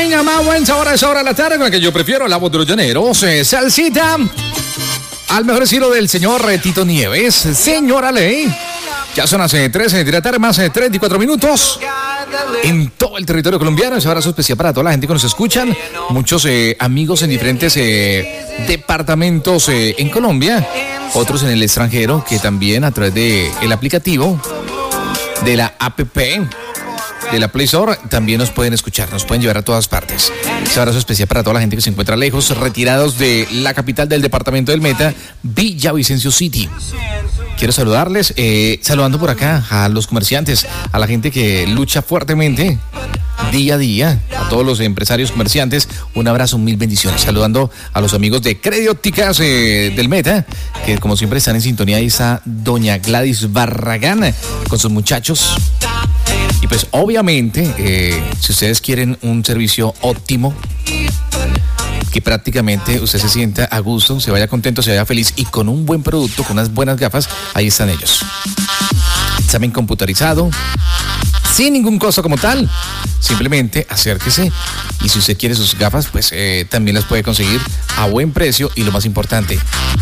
cariño, más buen sabor a esa hora de la tarde, con la que yo prefiero, la voz de los llaneros. Salsita al mejor estilo del señor Tito Nieves. Señora Ley, ya son las 13 de la tarde, más 34 minutos. En todo el territorio colombiano, ese abrazo especial para toda la gente que nos escuchan. Muchos amigos en diferentes departamentos en Colombia, otros en el extranjero, que también a través del aplicativo de la APP de la Play Store también nos pueden escuchar, nos pueden llevar a todas partes. Ese abrazo especial para toda la gente que se encuentra lejos, retirados de la capital del departamento del Meta, Villavicencio City. Quiero saludarles, saludando por acá a los comerciantes, a la gente que lucha fuertemente día a día, a todos los empresarios comerciantes, un abrazo, mil bendiciones. Saludando a los amigos de Crediópticas del Meta, que como siempre están en sintonía. Ahí está doña Gladys Barragán con sus muchachos. Y pues obviamente, si ustedes quieren un servicio óptimo, que prácticamente usted se sienta a gusto, se vaya contento, se vaya feliz y con un buen producto, con unas buenas gafas, ahí están ellos. Examen computarizado, sin ningún costo como tal. Simplemente acérquese y si usted quiere sus gafas, pues también las puede conseguir a buen precio y lo más importante,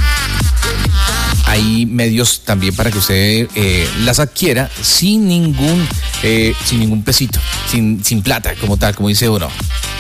hay medios también para que usted las adquiera sin ningún pesito, sin plata como tal, como dice uno.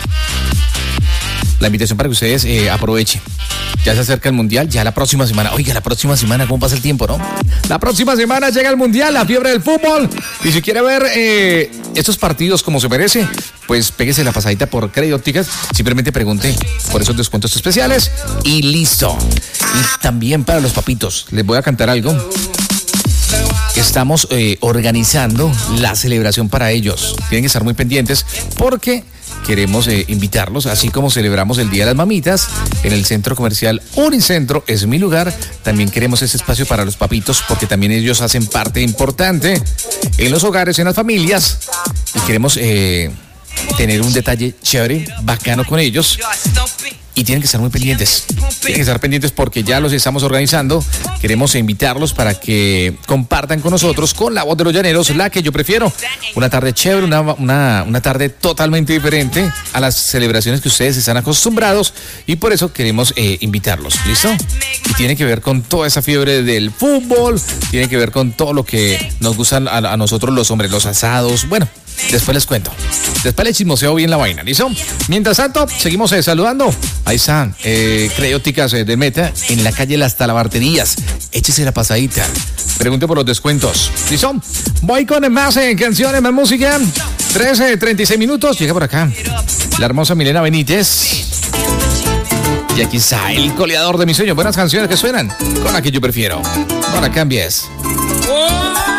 La invitación para que ustedes aprovechen. Ya se acerca el Mundial, ya la próxima semana. Oiga, la próxima semana, ¿cómo pasa el tiempo, no? La próxima semana llega el Mundial, la fiebre del fútbol. Y si quiere ver estos partidos como se merece, pues péguese la pasadita por Crediópticas. Simplemente pregunte por esos descuentos especiales y listo. Y también para los papitos, les voy a cantar algo. Estamos organizando la celebración para ellos. Tienen que estar muy pendientes porque queremos invitarlos, así como celebramos el Día de las Mamitas en el centro comercial Unicentro, es mi lugar. También queremos ese espacio para los papitos porque también ellos hacen parte importante en los hogares, en las familias, y queremos tener un detalle chévere, bacano con ellos. Y tienen que estar muy pendientes. Tienen que estar pendientes porque ya los estamos organizando. Queremos invitarlos para que compartan con nosotros, con la voz de los llaneros, la que yo prefiero. Una tarde chévere, una tarde totalmente diferente a las celebraciones que ustedes están acostumbrados. Y por eso queremos invitarlos. ¿Listo? Y tiene que ver con toda esa fiebre del fútbol. Tiene que ver con todo lo que nos gustan a nosotros los hombres, los asados. Bueno, después les cuento. Después les chismoseo bien la vaina, ¿listo? Mientras tanto, seguimos saludando. Ahí están, Crediópticas del Meta, en la calle Las Talabarterías. Échese la pasadita. Pregunte por los descuentos. ¿Listo? Voy con más canciones, más música. 13:36 minutos. Llega por acá la hermosa Milena Benítez. Y aquí está el goleador de mis sueños. Buenas canciones que suenan con la que yo prefiero. No la cambies. ¡Oh!